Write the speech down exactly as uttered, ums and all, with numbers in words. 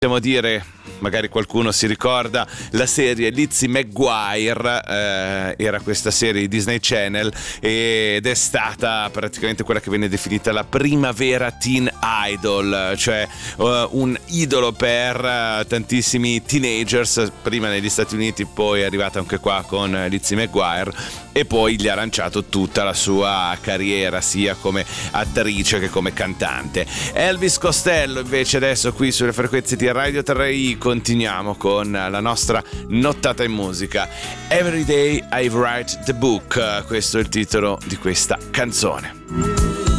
Possiamo dire, magari qualcuno si ricorda, la serie Lizzie McGuire, eh, era questa serie di Disney Channel ed è stata praticamente quella che viene definita la primavera teen idol, cioè uh, un idolo per uh, tantissimi teenagers, prima negli Stati Uniti, poi è arrivata anche qua con Lizzie McGuire e poi gli ha lanciato tutta la sua carriera sia come attrice che come cantante. Elvis Costello invece adesso qui sulle frequenze di Radio tre i. Continuiamo con la nostra nottata in musica. Every Day I Write the Book, questo è il titolo di questa canzone.